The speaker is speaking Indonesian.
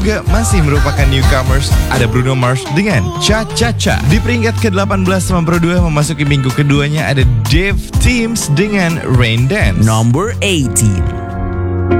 juga masih merupakan newcomers. Ada Bruno Mars dengan Cha Cha Cha. Di peringkat ke-18 92 memasuki minggu keduanya ada Dave Teams dengan Rain Dance. Number 18.